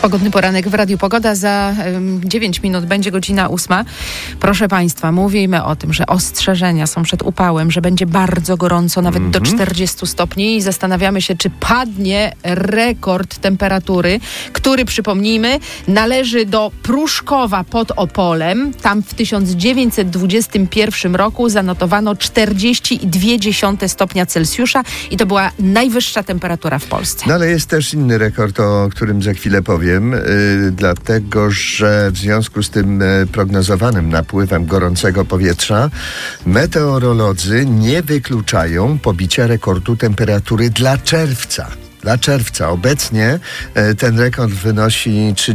Pogodny poranek w Radiu Pogoda. Za 9 minut będzie godzina 8. Proszę Państwa, mówimy o tym, że ostrzeżenia są przed upałem, że będzie bardzo gorąco, nawet do 40 stopni i zastanawiamy się, czy padnie rekord temperatury, który, przypomnijmy, należy do Pruszkowa pod Opolem. Tam w 1921 roku zanotowano 40,2 stopnia Celsjusza i to była najwyższa temperatura w Polsce. No ale jest też inny rekord, o którym za chwilę powiem, dlatego że w związku z tym prognozowanym napływem gorącego powietrza meteorolodzy nie wykluczają pobicia rekordu temperatury dla czerwca. Obecnie ten rekord wynosi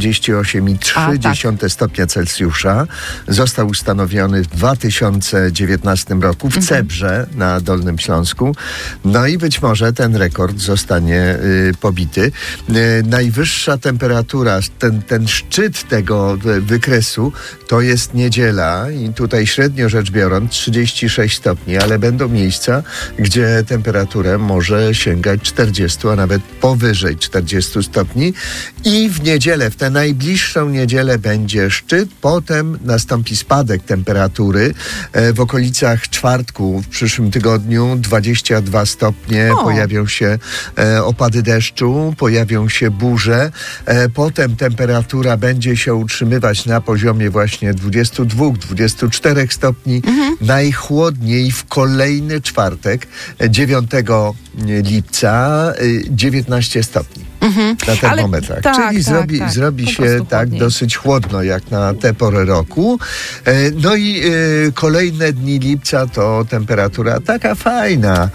38,3 stopnia Celsjusza. Został ustanowiony w 2019 roku w Cebrze na Dolnym Śląsku. No i być może ten rekord zostanie pobity. Najwyższa temperatura, ten szczyt tego wykresu to jest niedziela i tutaj średnio rzecz biorąc 36 stopni, ale będą miejsca, gdzie temperatura może sięgać 40, a nawet powyżej 40 stopni i w niedzielę, w tę najbliższą niedzielę będzie szczyt, potem nastąpi spadek temperatury w okolicach czwartku w przyszłym tygodniu 22 stopnie, pojawią się opady deszczu, pojawią się burze, potem temperatura będzie się utrzymywać na poziomie właśnie 22-24 stopni, najchłodniej w kolejny czwartek 9 lipca 19 stopni na termometrach. Czyli zrobi się tak dosyć chłodno jak na tę porę roku. No i kolejne dni lipca to temperatura taka fajna,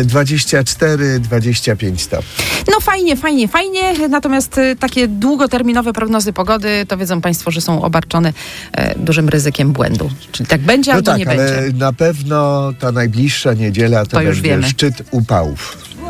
24-25 stopni. No fajnie. Natomiast takie długoterminowe prognozy pogody, to wiedzą Państwo, że są obarczone dużym ryzykiem błędu. Czyli tak będzie albo nie będzie. Ale na pewno ta najbliższa niedziela to będzie szczyt upałów.